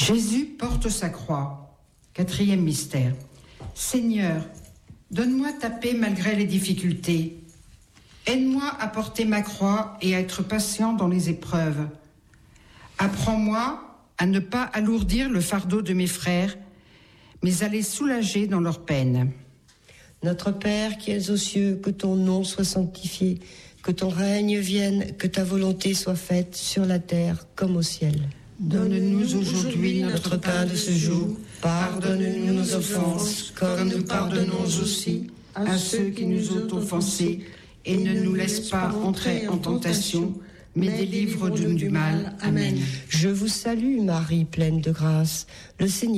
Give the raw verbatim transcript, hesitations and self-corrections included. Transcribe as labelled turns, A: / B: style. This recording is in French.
A: Jésus porte sa croix. Quatrième mystère. Seigneur, donne-moi ta paix malgré les difficultés. Aide-moi à porter ma croix et à être patient dans les épreuves. Apprends-moi à ne pas alourdir le fardeau de mes frères, mais à les soulager dans leur peine.
B: Notre Père qui es aux cieux, que ton nom soit sanctifié, que ton règne vienne, que ta volonté soit faite sur la terre comme au ciel.
A: Donne-nous aujourd'hui notre pain de ce jour.
B: Pardonne-nous nos offenses, comme nous pardonnons aussi
A: à ceux qui nous ont offensés, et ne nous laisse pas entrer en tentation, mais délivre-nous du mal. Amen.
B: Je vous salue, Marie, pleine de grâce. Le Seigneur